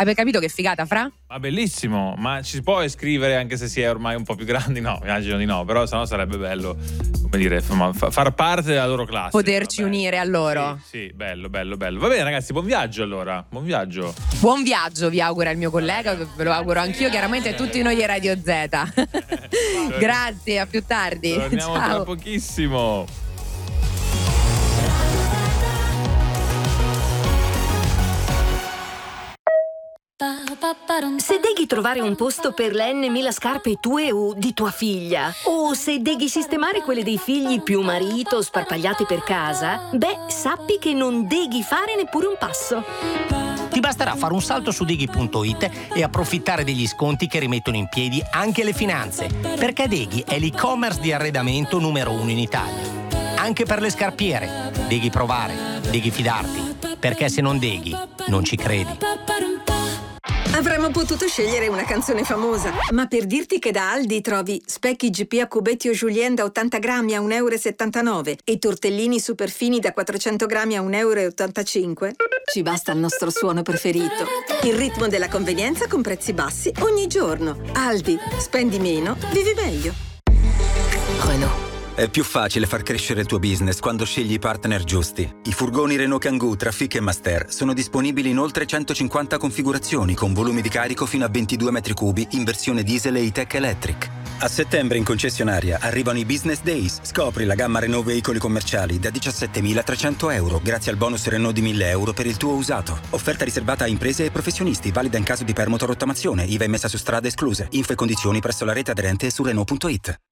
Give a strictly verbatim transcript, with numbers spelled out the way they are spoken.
Hai capito che figata, Fra? Ma bellissimo, ma ci si può iscrivere anche se si è ormai un po' più grandi? No, immagino di no, però sennò sarebbe bello, come dire, far parte della loro classe. Poterci unire a loro. Sì, sì, bello, bello, bello. Va bene ragazzi, buon viaggio allora, buon viaggio. Buon viaggio vi augura il mio collega, ve lo auguro anch'io, chiaramente tutti noi di Radio Z. Grazie, a più tardi. Torniamo Ciao. tra pochissimo. Se devi trovare un posto per le N mila scarpe tue o di tua figlia, o se devi sistemare quelle dei figli più marito sparpagliate per casa, beh, sappi che non devi fare neppure un passo. Ti basterà fare un salto su Deghi punto it e approfittare degli sconti che rimettono in piedi anche le finanze, perché Deghi è l'e-commerce di arredamento numero uno in Italia. Anche per le scarpiere, devi provare, devi fidarti, perché se non Deghi, non ci credi. Avremmo potuto scegliere una canzone famosa, ma per dirti che da Aldi trovi specchi G P A cubetti o Julien da ottanta grammi a un euro e settantanove e tortellini superfini da quattrocento grammi a un euro e ottantacinque, ci basta il nostro suono preferito. Il ritmo della convenienza con prezzi bassi ogni giorno. Aldi, spendi meno, vivi meglio. Renault. È più facile far crescere il tuo business quando scegli i partner giusti. I furgoni Renault Kangoo, Trafic e Master sono disponibili in oltre centocinquanta configurazioni con volumi di carico fino a ventidue metri cubi in versione diesel e E-Tech Electric. A settembre in concessionaria arrivano i Business Days. Scopri la gamma Renault veicoli commerciali da diciassettemilatrecento euro grazie al bonus Renault di mille euro per il tuo usato. Offerta riservata a imprese e professionisti, valida in caso di permuta o rottamazione, I V A immessa su strade escluse. Info e condizioni presso la rete aderente e su Renault punto it.